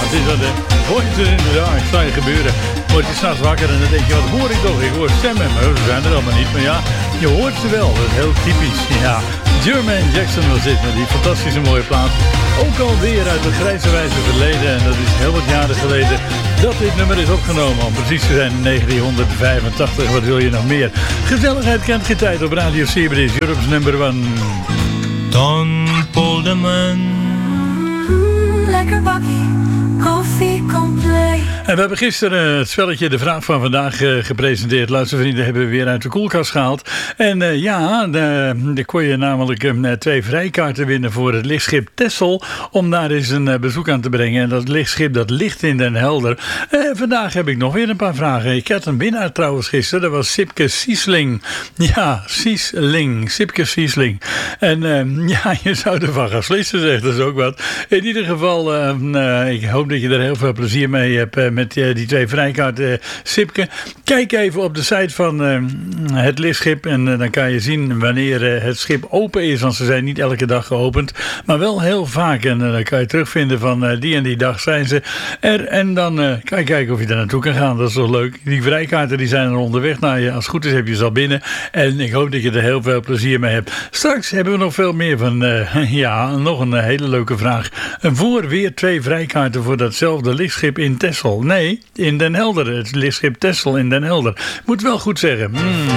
het is dat, Voices in the Dark, zal je gebeuren. Word je s'nachts wakker en dan denk je, wat hoor ik toch? Ik hoor stemmen, maar ze zijn er allemaal niet. Maar ja, je hoort ze wel, dat is heel typisch. Ja, Jermaine Jackson was dit met die fantastische mooie plaat. Ook alweer uit het grijze wijze verleden. En dat is heel wat jaren geleden dat dit nummer is opgenomen. Om precies te zijn 1985. Wat wil je nog meer? Gezelligheid kent geen tijd op Radio Sirius, Europe's number 1. Don Polderman. Lekker bakkie, koffie compleet. En we hebben gisteren het spelletje De Vraag van Vandaag gepresenteerd. Luistervrienden hebben we weer uit de koelkast gehaald. En daar kon je namelijk 2 vrijkaarten winnen voor het lichtschip Texel. Om daar eens een bezoek aan te brengen. En dat lichtschip dat ligt in Den Helder. Vandaag heb ik nog weer een paar vragen. Ik had een winnaar trouwens gisteren. Dat was Sipke Siesling. Ja, Sipke Siesling. En je zou ervan gaan slissen, zegt dat is ook wat. In ieder geval, ik hoop dat je er heel veel plezier mee hebt met die 2 vrijkaarten, Sipke. Kijk even op de site van het lichtschip en dan kan je zien wanneer het schip open is, want ze zijn niet elke dag geopend, maar wel heel vaak. En dan kan je terugvinden van die en die dag zijn ze er. En dan kan je kijken of je daar naartoe kan gaan. Dat is toch leuk. Die vrijkaarten die zijn er onderweg naar je. Als het goed is heb je ze al binnen. En ik hoop dat je er heel veel plezier mee hebt. Straks hebben we nog veel meer van, nog een hele leuke vraag. Voor weer 2 vrijkaarten voor datzelfde lichtschip in Texel. Nee, in Den Helder. Het lichtschip Texel in Den Helder. Moet wel goed zeggen.